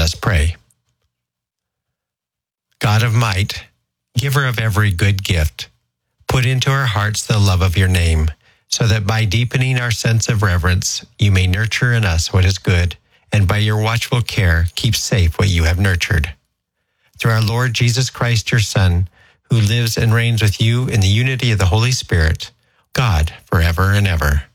us pray. God of might, giver of every good gift, put into our hearts the love of your name, so that by deepening our sense of reverence, you may nurture in us what is good, and by your watchful care, keep safe what you have nurtured. Through our Lord Jesus Christ, your Son, who lives and reigns with you in the unity of the Holy Spirit, God, forever and ever.